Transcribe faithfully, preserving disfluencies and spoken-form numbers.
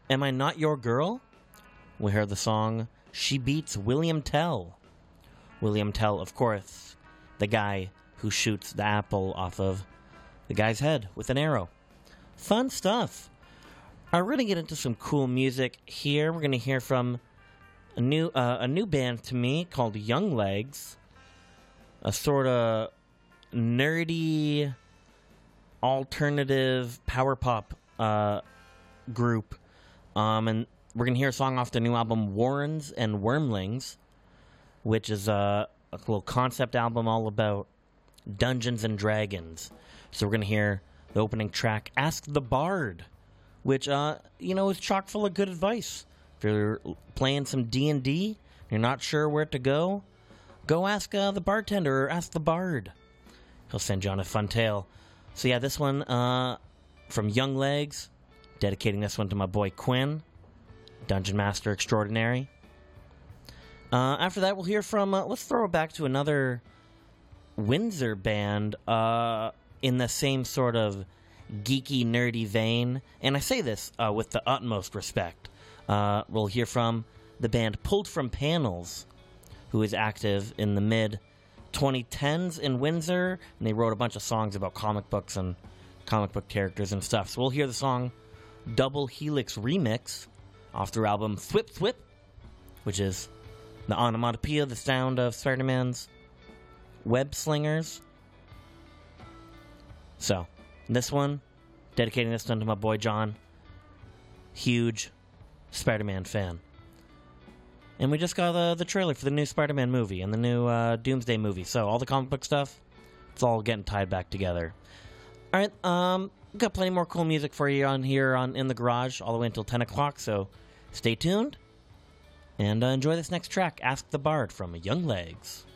Am I Not Your Girl? We heard the song She Beats William Tell. William Tell, of course, the guy who shoots the apple off of the guy's head with an arrow. Fun stuff. Uh, we're going to get into some cool music here. We're going to hear from a new uh, a new band to me called Young Legs, a sort of nerdy alternative power pop uh, group. Um, and we're going to hear a song off the new album Warrens and Wormlings, which is a, a little concept album all about Dungeons and Dragons. So we're going to hear the opening track, Ask the Bard, which, uh, you know, is chock full of good advice. If you're playing some D and D, you're not sure where to go, go ask uh, the bartender or ask the bard. He'll send you on a fun tale. So yeah, this one uh, from Young Legs, dedicating this one to my boy Quinn, Dungeon Master Extraordinary. Uh, after that, we'll hear from, uh, let's throw it back to another Windsor band uh, in the same sort of geeky, nerdy vein. And I say this uh, with the utmost respect. Uh, we'll hear from the band Pulled From Panels, who is active in the mid twenty tens in Windsor, and they wrote a bunch of songs about comic books and comic book characters and stuff. So we'll hear the song Double Helix Remix off their album Thwip Thwip, which is the onomatopoeia, the sound of Spider-Man's web slingers. So, this one, dedicating this one to my boy John, huge Spider-Man fan. And we just got the, the trailer for the new Spider-Man movie and the new uh, Doomsday movie. So all the comic book stuff, it's all getting tied back together. All right, um, we've got plenty more cool music for you on here on In the Garage all the way until ten o'clock. So stay tuned and uh, enjoy this next track, Ask the Bard from Young Legs.